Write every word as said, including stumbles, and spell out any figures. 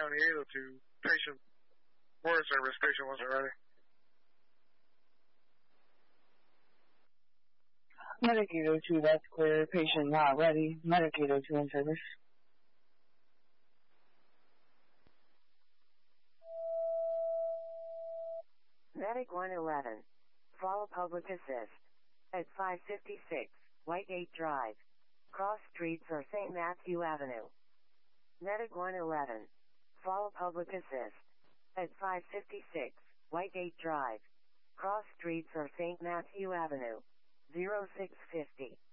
County eight oh two. Patient board service. Patient wasn't ready. Medic eight oh two, that's clear. Patient not ready. Medic eight oh two in service. Medic one eleven. Follow public assist. At five fifty-six, Whitegate Drive. Cross streets or Saint Matthew Avenue. Medic one eleven. Follow public assist. At five fifty-six, Whitegate Drive. Cross streets or Saint Matthew Avenue. zero six fifty.